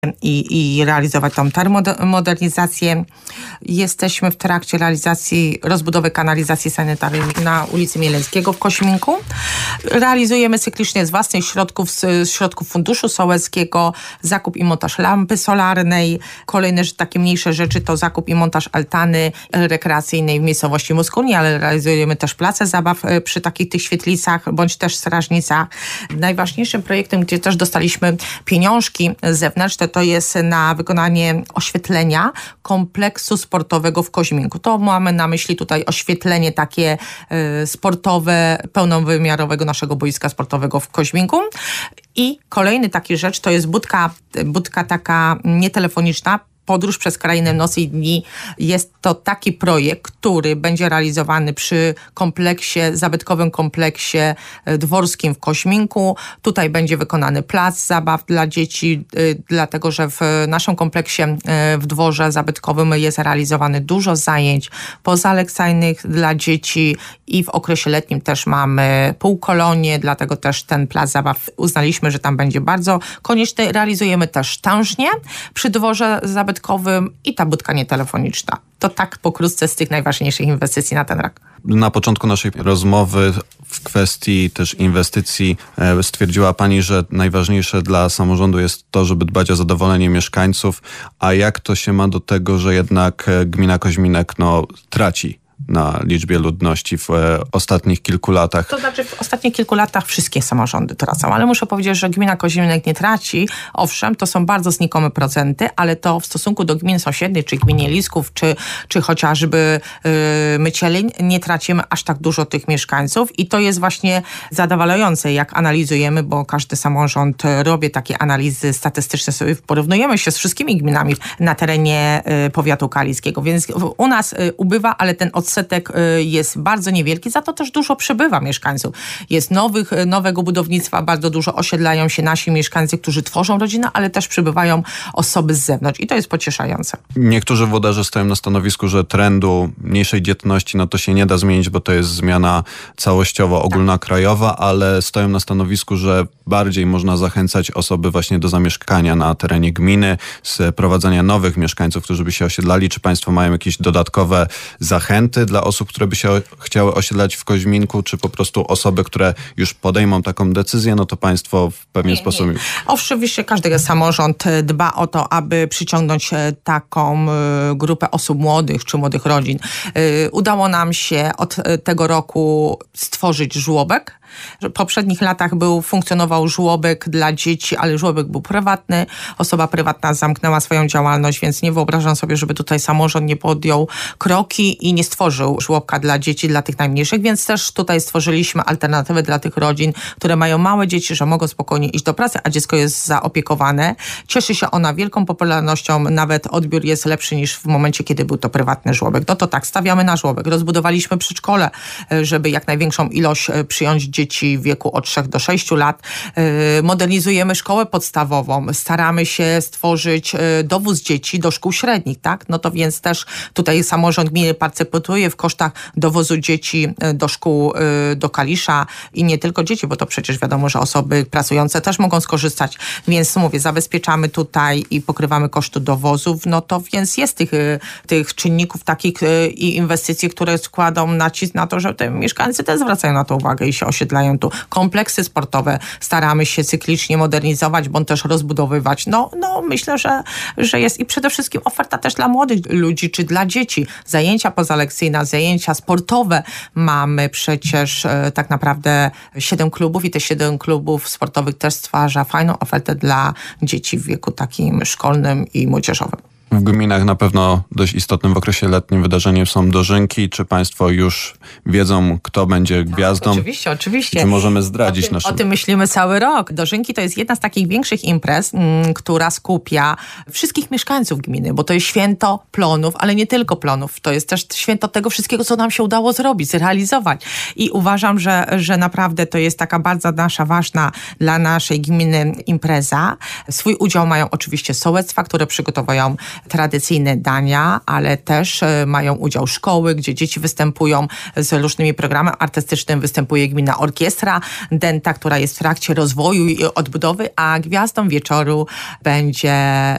i realizować tą termomodernizację. Jesteśmy w trakcie realizacji rozbudowy kanalizacji sanitarnej na ulicy Mieleńskiego w Koźminku. Realizujemy cyklicznie z własnych środków, z środków Funduszu Sołeckiego zakup i montaż lampy solarnej. Kolejne takie mniejsze rzeczy to zakup i montaż altany rekreacyjnej w miejscowości Muskunie, ale realizujemy też place zabaw przy takich tych świetlicach bądź też strażnicach. Najważniejszym projektem, gdzie też dostaliśmy pieniążki zewnętrzne, to jest na wykonanie oświetlenia kompleksu sportowego w Koźminku. To mamy na myśli tutaj oświetlenie takie sportowe, pełnowymiarowego naszego boiska sportowego w Koźminku. I kolejny taki rzecz to jest budka taka nietelefoniczna, Podróż przez Krainę Nocy i Dni. Jest to taki projekt, który będzie realizowany przy zabytkowym kompleksie dworskim w Koźminku. Tutaj będzie wykonany plac zabaw dla dzieci, dlatego że w naszym kompleksie w dworze zabytkowym jest realizowany dużo zajęć pozalekcyjnych dla dzieci i w okresie letnim też mamy półkolonie, dlatego też ten plac zabaw uznaliśmy, że tam będzie bardzo konieczny. Realizujemy też tężnie przy dworze zabytkowym i ta budka nietelefoniczna. To tak pokrótce z tych najważniejszych inwestycji na ten rok. Na początku naszej rozmowy w kwestii też inwestycji stwierdziła Pani, że najważniejsze dla samorządu jest to, żeby dbać o zadowolenie mieszkańców, a jak to się ma do tego, że jednak gmina Koźminek traci na liczbie ludności w ostatnich kilku latach? To znaczy w ostatnich kilku latach wszystkie samorządy tracą, ale muszę powiedzieć, że gmina Koźminek nie traci. Owszem, to są bardzo znikome procenty, ale to w stosunku do gmin sąsiednich, czy gminy Lisków, czy chociażby Mycieleń, nie tracimy aż tak dużo tych mieszkańców i to jest właśnie zadowalające, jak analizujemy, bo każdy samorząd robi takie analizy statystyczne, sobie porównujemy się z wszystkimi gminami na terenie powiatu kaliskiego, więc u nas ubywa, ale ten odsetek jest bardzo niewielki, za to też dużo przybywa mieszkańców. Jest nowego budownictwa, bardzo dużo osiedlają się nasi mieszkańcy, którzy tworzą rodzinę, ale też przybywają osoby z zewnątrz i to jest pocieszające. Niektórzy włodarze stoją na stanowisku, że trendu mniejszej dzietności to się nie da zmienić, bo to jest zmiana całościowo ogólnokrajowa, ale stoją na stanowisku, że bardziej można zachęcać osoby właśnie do zamieszkania na terenie gminy, z prowadzenia nowych mieszkańców, którzy by się osiedlali. Czy Państwo mają jakieś dodatkowe zachęty dla osób, które by się chciały osiedlać w Koźminku, czy po prostu osoby, które już podejmą taką decyzję, to Państwo w pewien sposób... Nie. Oczywiście każdy samorząd dba o to, aby przyciągnąć taką grupę osób młodych, czy młodych rodzin. Udało nam się od tego roku stworzyć żłobek. W poprzednich latach funkcjonował żłobek dla dzieci, ale żłobek był prywatny. Osoba prywatna zamknęła swoją działalność, więc nie wyobrażam sobie, żeby tutaj samorząd nie podjął kroki i nie stworzył żłobka dla dzieci, dla tych najmniejszych, więc też tutaj stworzyliśmy alternatywę dla tych rodzin, które mają małe dzieci, że mogą spokojnie iść do pracy, a dziecko jest zaopiekowane. Cieszy się ona wielką popularnością, nawet odbiór jest lepszy niż w momencie, kiedy był to prywatny żłobek. To tak, stawiamy na żłobek. Rozbudowaliśmy przedszkole, żeby jak największą ilość przyjąć dzieci w wieku od 3 do 6 lat. Modernizujemy szkołę podstawową. Staramy się stworzyć dowóz dzieci do szkół średnich, tak? To więc też tutaj samorząd gminy partycypuje w kosztach dowozu dzieci do szkół, do Kalisza i nie tylko dzieci, bo to przecież wiadomo, że osoby pracujące też mogą skorzystać. Więc mówię, zabezpieczamy tutaj i pokrywamy koszty dowozów. To więc jest tych czynników takich i inwestycji, które składą nacisk na to, że te mieszkańcy też zwracają na to uwagę i się osiedlają tu. Kompleksy sportowe staramy się cyklicznie modernizować, bądź też rozbudowywać. Myślę, że jest i przede wszystkim oferta też dla młodych ludzi, czy dla dzieci. Zajęcia pozalekcyjne, zajęcia sportowe. Mamy przecież tak naprawdę 7 klubów i te 7 klubów sportowych też stwarza fajną ofertę dla dzieci w wieku takim szkolnym i młodzieżowym. W gminach na pewno dość istotnym w okresie letnim wydarzeniem są dożynki. Czy Państwo już wiedzą, kto będzie gwiazdą? Oczywiście. Czy możemy zdradzić O tym myślimy cały rok. Dożynki to jest jedna z takich większych imprez, która skupia wszystkich mieszkańców gminy, bo to jest święto plonów, ale nie tylko plonów. To jest też święto tego wszystkiego, co nam się udało zrobić, zrealizować. I uważam, że naprawdę to jest taka bardzo nasza ważna dla naszej gminy impreza. Swój udział mają oczywiście sołectwa, które przygotowują tradycyjne dania, ale też mają udział szkoły, gdzie dzieci występują z różnymi programami artystycznymi. Występuje gminna orkiestra Dęta, która jest w trakcie rozwoju i odbudowy, a gwiazdą wieczoru będzie